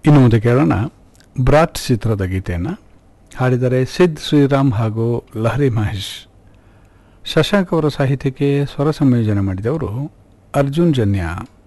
ಇನ್ನು ಮುಂದೆ ಕೇಳೋಣ ಬ್ರಾಟ್ ಚಿತ್ರದ ಗೀತೆಯನ್ನು. ಹಾಡಿದರೆ ಸಿದ್ ಶ್ರೀರಾಮ್ ಹಾಗೂ ಲಹರಿ ಮಹೇಶ್. ಶಶಾಂಕ್ ಅವರ ಸಾಹಿತ್ಯಕ್ಕೆ ಸ್ವರ ಸಂಯೋಜನೆ ಮಾಡಿದವರು ಅರ್ಜುನ್ ಜನ್ಯ.